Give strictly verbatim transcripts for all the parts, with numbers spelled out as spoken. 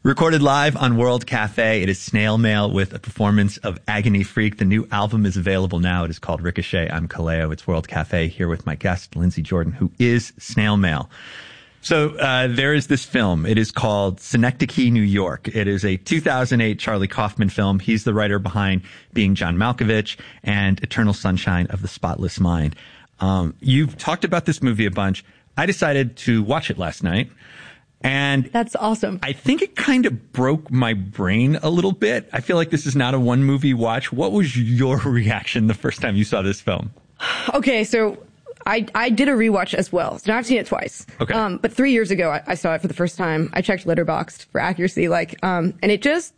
Recorded live on World Cafe, it is Snail Mail with a performance of Agony Freak. The new album is available now. It is called Ricochet. I'm Kaleo. It's World Cafe, here with my guest, Lindsay Jordan, who is Snail Mail. So uh there is this film. It is called Synecdoche, New York. It is a two thousand eight Charlie Kaufman film. He's the writer behind Being John Malkovich and Eternal Sunshine of the Spotless Mind. Um, you've talked about this movie a bunch. I decided to watch it last night. And that's awesome. I think it kind of broke my brain a little bit. I feel like this is not a one movie watch. What was your reaction the first time you saw this film? Okay, so I I did a rewatch as well. So now I've seen it twice. Okay. Um, but three years ago, I, I saw it for the first time. I checked Letterboxd for accuracy, like, um, and it just,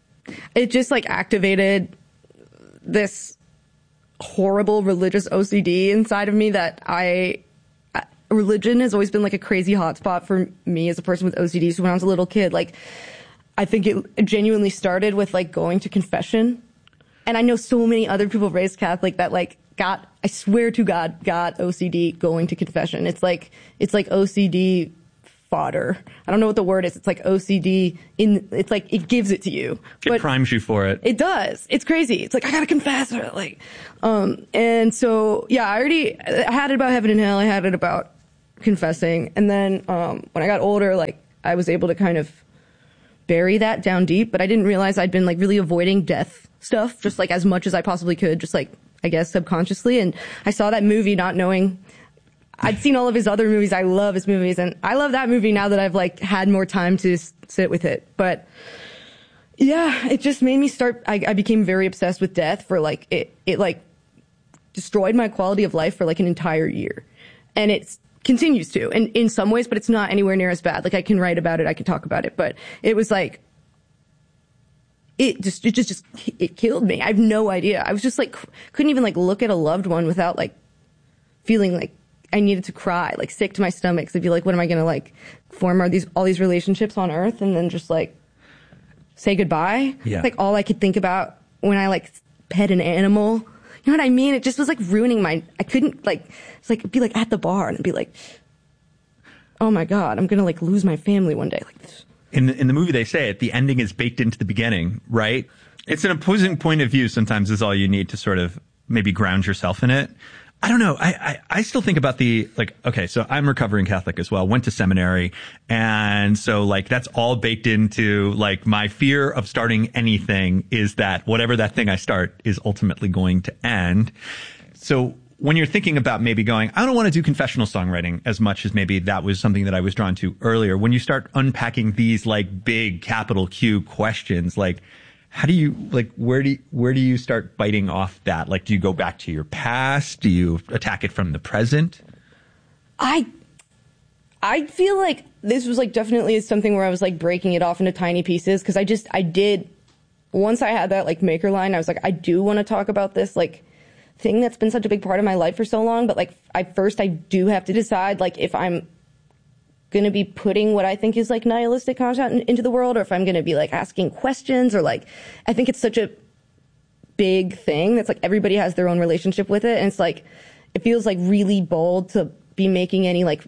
it just like activated this horrible religious O C D inside of me that I. Religion has always been like a crazy hotspot for me as a person with O C D. So when I was a little kid, like, I think it genuinely started with like going to confession. And I know so many other people raised Catholic that like got, I swear to God, got O C D going to confession. It's like, it's like O C D fodder. I don't know what the word is. It's like O C D in, it's like, it gives it to you. It but primes you for it. It does. It's crazy. It's like, I gotta confess. Or like, um, and so, yeah, I already, I had it about heaven and hell. I had it about confessing. And then um when I got older, like I was able to kind of bury that down deep, but I didn't realize I'd been like really avoiding death stuff just like as much as I possibly could, just like I guess subconsciously. And I saw that movie not knowing I'd seen all of his other movies. I love his movies, and I love that movie now that I've like had more time to s- sit with it. But yeah, it just made me start I, I became very obsessed with death for like it it like destroyed my quality of life for like an entire year. And it's continues to, and in some ways, but it's not anywhere near as bad. Like I can write about it, I can talk about it, but it was like, it just, it just, just, it killed me. I have no idea. I was just like, couldn't even like look at a loved one without like feeling like I needed to cry, like sick to my stomach. Cause I'd be like, what am I going to like form all these, all these relationships on earth and then just like say goodbye? Yeah. Like all I could think about when I like pet an animal. You know what I mean? It just was like ruining my, I couldn't like, it's like, be like at the bar and be like, oh my God, I'm going to like lose my family one day. Like this. In the, in the movie, they say it, the ending is baked into the beginning, right? It's an opposing point of view sometimes is all you need to sort of maybe ground yourself in it. I don't know. I, I, I still think about the, like, okay, so I'm recovering Catholic as well, went to seminary. And so like, that's all baked into like my fear of starting anything is that whatever that thing I start is ultimately going to end. So when you're thinking about maybe going, I don't want to do confessional songwriting as much as maybe that was something that I was drawn to earlier. When you start unpacking these like big capital Q questions, like, how do you, like, where do you, where do you start biting off that? Like, do you go back to your past? Do you attack it from the present? I, I feel like this was like definitely something where I was like breaking it off into tiny pieces. Cause I just, I did, once I had that like maker line, I was like, I do want to talk about this like thing that's been such a big part of my life for so long. But like, I first, I do have to decide like if I'm going to be putting what I think is like nihilistic content in, into the world, or if I'm going to be like asking questions, or like, I think it's such a big thing that's like everybody has their own relationship with it. And it's like, it feels like really bold to be making any like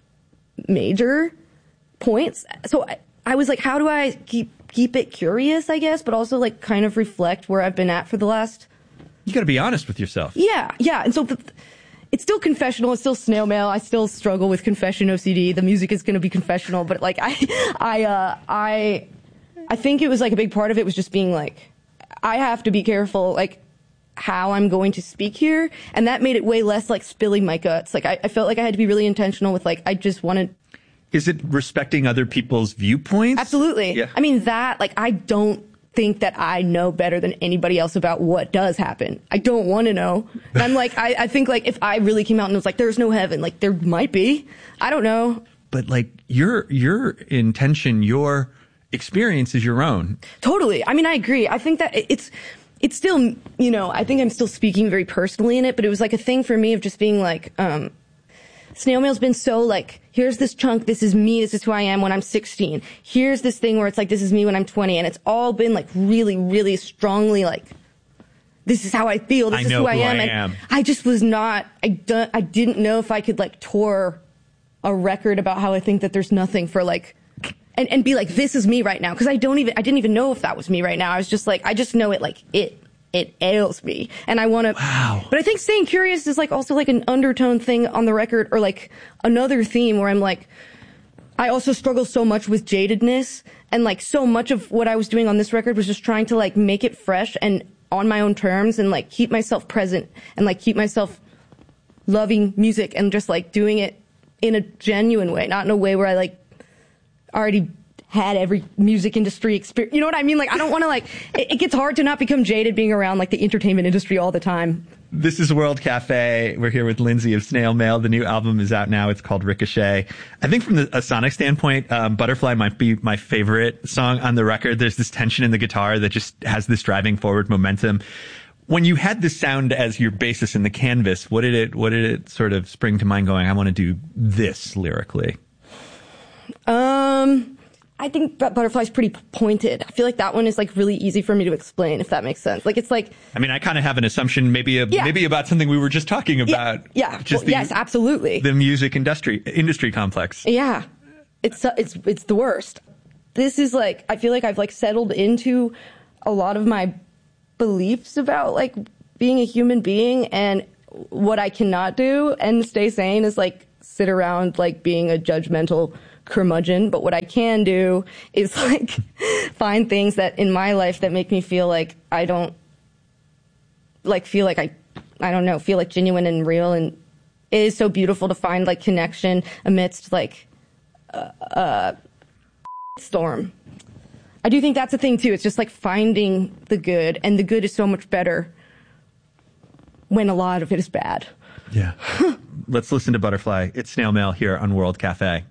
major points. So I, I was like, how do I keep, keep it curious, I guess, but also like kind of reflect where I've been at for the last. You got to be honest with yourself. Yeah. Yeah. And so the, it's still confessional. It's still snail mail. I still struggle with confession O C D. The music is going to be confessional, but like I, I, uh, I, I think it was like a big part of it was just being like, I have to be careful, like how I'm going to speak here. And that made it way less like spilling my guts. Like I, I felt like I had to be really intentional with like, I just wanted. Is it respecting other people's viewpoints? Absolutely. Yeah. I mean that, like, I don't think that I know better than anybody else about what does happen. I don't want to know. And I'm like, I, I think like if I really came out and was like, there's no heaven, like there might be. I don't know. But like your, your intention, your experience is your own. Totally. I mean, I agree. I think that it's, it's still, you know, I think I'm still speaking very personally in it, but it was like a thing for me of just being like, um, Snail Mail's been so like, here's this chunk, this is me, this is who I am when I'm sixteen. Here's this thing where it's like, this is me when I'm twenty. And it's all been like really, really strongly like, this is how I feel, this I is know who I who am. I And am. I just was not, I, don't, I didn't know if I could like tour a record about how I think that there's nothing for like and, and be like, this is me right now. Cause I don't even, I didn't even know if that was me right now. I was just like, I just know it like it, it ails me. And I want to, wow. But I think staying curious is like also like an undertone thing on the record, or like another theme where I'm like, I also struggle so much with jadedness, and like so much of what I was doing on this record was just trying to like make it fresh and on my own terms, and like keep myself present, and like keep myself loving music, and just like doing it in a genuine way, not in a way where I like already had every music industry experience. You know what I mean? Like, I don't want to like, it, it gets hard to not become jaded being around like the entertainment industry all the time. This is World Cafe. We're here with Lindsay of Snail Mail. The new album is out now. It's called Ricochet. I think from the, a sonic standpoint, um, Butterfly might be my favorite song on the record. There's this tension in the guitar that just has this driving forward momentum. When you had this sound as your basis in the canvas, what did it, what did it sort of spring to mind going, I want to do this lyrically? Um, I think that Butterfly's pretty pointed. I feel like that one is like really easy for me to explain, if that makes sense. Like, it's like, I mean, I kind of have an assumption, maybe a, yeah. maybe about something we were just talking about. Yeah. yeah. Just well, the, yes, absolutely. The music industry, industry complex. Yeah. It's, uh, it's, it's the worst. This is like, I feel like I've like settled into a lot of my beliefs about like being a human being, and what I cannot do and stay sane is like sit around like being a judgmental curmudgeon. But what I can do is like find things that in my life that make me feel like I don't like feel like I I don't know feel like genuine and real, and it is so beautiful to find like connection amidst like a, a storm. I do think that's a thing too. It's just like finding the good, and the good is so much better when a lot of it is bad. Yeah. Let's listen to Butterfly. It's Snail Mail here on World Cafe.